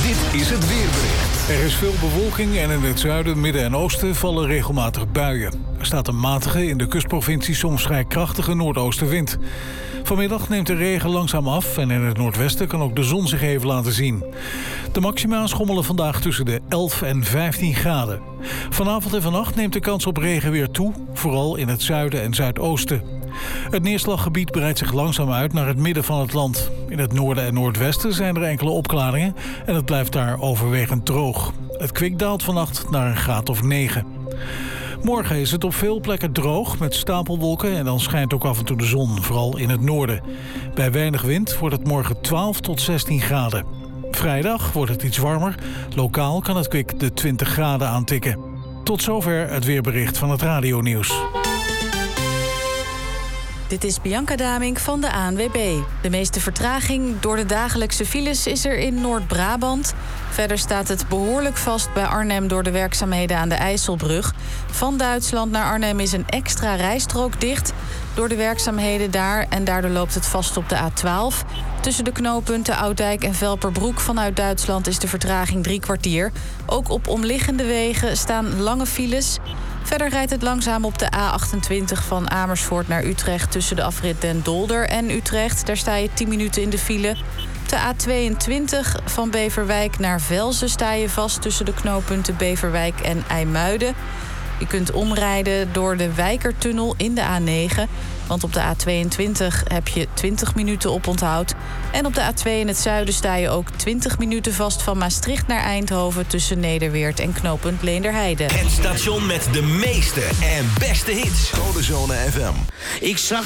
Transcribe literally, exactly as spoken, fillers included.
Dit is het weerbericht. Er is veel bewolking en in het zuiden, midden en oosten vallen regelmatig buien. Er staat een matige, in de kustprovincie soms vrij krachtige noordoostenwind. Vanmiddag neemt de regen langzaam af en in het noordwesten kan ook de zon zich even laten zien. De maxima schommelen vandaag tussen de elf en vijftien graden. Vanavond en vannacht neemt de kans op regen weer toe, vooral in het zuiden en zuidoosten. Het neerslaggebied breidt zich langzaam uit naar het midden van het land. In het noorden en noordwesten zijn er enkele opklaringen en het blijft daar overwegend droog. Het kwik daalt vannacht naar een graad of negen. Morgen is het op veel plekken droog met stapelwolken en dan schijnt ook af en toe de zon, vooral in het noorden. Bij weinig wind wordt het morgen twaalf tot zestien graden. Vrijdag wordt het iets warmer. Lokaal kan het kwik de twintig graden aantikken. Tot zover het weerbericht van het radionieuws. Dit is Bianca Damink van de A N W B. De meeste vertraging door de dagelijkse files is er in Noord-Brabant. Verder staat het behoorlijk vast bij Arnhem door de werkzaamheden aan de IJsselbrug. Van Duitsland naar Arnhem is een extra rijstrook dicht door de werkzaamheden daar. En daardoor loopt het vast op de A twaalf. Tussen de knooppunten Oudijk en Velperbroek vanuit Duitsland is de vertraging drie kwartier. Ook op omliggende wegen staan lange files. Verder rijdt het langzaam op de A achtentwintig van Amersfoort naar Utrecht tussen de afrit Den Dolder en Utrecht. Daar sta je tien minuten in de file. Op de A tweeëntwintig van Beverwijk naar Velzen sta je vast tussen de knooppunten Beverwijk en IJmuiden. Je kunt omrijden door de Wijkertunnel in de A negen. Want op de A tweeëntwintig heb je twintig minuten oponthoud. En op de A twee in het zuiden sta je ook twintig minuten vast van Maastricht naar Eindhoven tussen Nederweert en knooppunt Leenderheide. Het station met de meeste en beste hits. Codezone F M. Ik zag